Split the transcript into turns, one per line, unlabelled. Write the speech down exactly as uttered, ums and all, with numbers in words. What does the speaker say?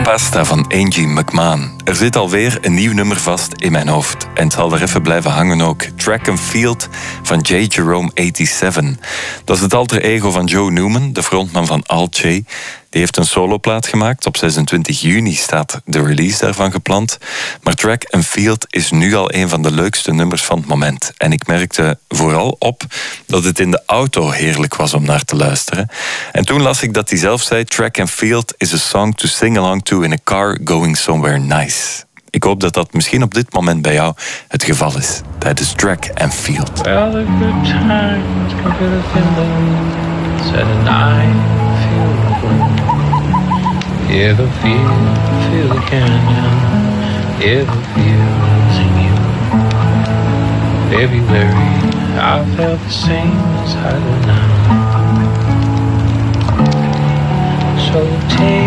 Pasta van Angie McMahon. Er zit alweer een nieuw nummer vast in mijn hoofd. En het zal er even blijven hangen ook. Track and Field van J. Jerome zevenennegentig. Dat is het alter ego van Joe Newman, de frontman van Alt J. Die heeft een soloplaat gemaakt. Op zesentwintig juni staat de release daarvan gepland. Maar Track and Field is nu al een van de leukste nummers van het moment. En ik merkte vooral op dat het in de auto heerlijk was om naar te luisteren. En toen las ik dat hij zelf zei: Track and Field is a song to sing along to in a car going somewhere nice. Ik hoop dat dat misschien op dit moment bij jou het geval is. Tijdens Track and Field.
Well, the good times come to the window, said and I feel the gloom. Hear the feel, feel the canyon, hear the feels in you. February, I felt the same as I do now. So take